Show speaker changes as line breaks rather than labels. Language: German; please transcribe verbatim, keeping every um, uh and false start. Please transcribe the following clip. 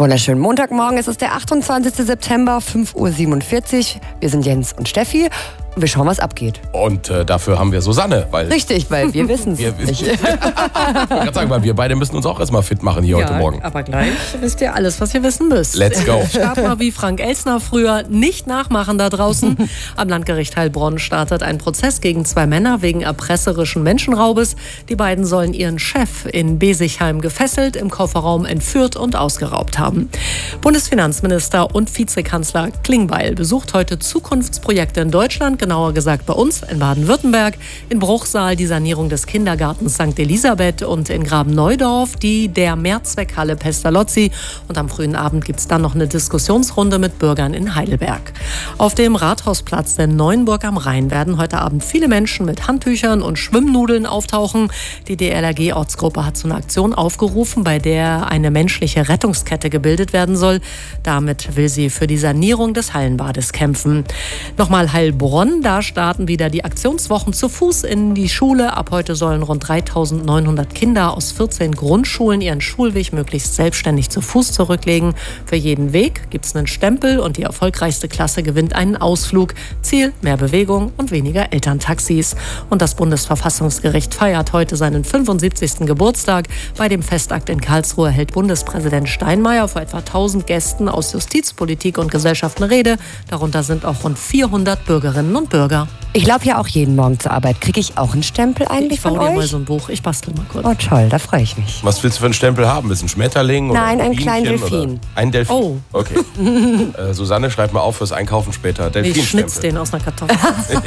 Wunderschönen Montagmorgen, es ist der achtundzwanzigster September, fünf Uhr siebenundvierzig. Wir sind Jens und Steffi. Wir schauen, was abgeht.
Und äh, dafür haben wir Susanne. Weil
Richtig, weil wir wissen es nicht.
Ich wollte sagen, weil wir beide müssen uns auch erstmal fit machen hier
ja,
heute Morgen.
Aber gleich wisst ihr alles, was ihr wissen müsst.
Let's go.
Start mal wie Frank Elstner früher. Nicht nachmachen da draußen. Am Landgericht Heilbronn startet ein Prozess gegen zwei Männer wegen erpresserischen Menschenraubes. Die beiden sollen ihren Chef in Besigheim gefesselt, im Kofferraum entführt und ausgeraubt haben. Bundesfinanzminister und Vizekanzler Klingbeil besucht heute Zukunftsprojekte in Deutschland, genauer gesagt bei uns in Baden-Württemberg, in Bruchsal die Sanierung des Kindergartens Sankt Elisabeth und in Graben-Neudorf die der Mehrzweckhalle Pestalozzi. Und am frühen Abend gibt es dann noch eine Diskussionsrunde mit Bürgern in Heidelberg. Auf dem Rathausplatz der Neuenburg am Rhein werden heute Abend viele Menschen mit Handtüchern und Schwimmnudeln auftauchen. Die D L R G-Ortsgruppe hat zu einer Aktion aufgerufen, bei der eine menschliche Rettungskette gebildet werden soll. Damit will sie für die Sanierung des Hallenbades kämpfen. Nochmal Heilbronn, da starten wieder die Aktionswochen zu Fuß in die Schule. Ab heute sollen rund dreitausendneunhundert Kinder aus vierzehn Grundschulen ihren Schulweg möglichst selbstständig zu Fuß zurücklegen. Für jeden Weg gibt es einen Stempel und die erfolgreichste Klasse gewinnt einen Ausflug. Ziel: mehr Bewegung und weniger Elterntaxis. Und das Bundesverfassungsgericht feiert heute seinen fünfundsiebzigsten Geburtstag. Bei dem Festakt in Karlsruhe hält Bundespräsident Steinmeier vor etwa tausend Gästen aus Justiz, Politik und Gesellschaft eine Rede. Darunter sind auch rund vierhundert Bürgerinnen und Bürger.
Ich laufe ja auch jeden Morgen zur Arbeit. Kriege ich auch einen Stempel eigentlich
Ich baue
von
dir
euch?
mal so ein Buch. Ich bastel mal kurz.
Oh toll, da freue ich mich.
Was willst du für einen Stempel haben? Ist ein Schmetterling? Oder
Nein,
ein
einen kleinen
Bienchen
Delfin.
Oder ein Delfin?
Oh.
Okay. äh, Susanne, schreib mal auf fürs Einkaufen später.
Ich
Delfinstempel.
schnitz den aus einer Kartoffel.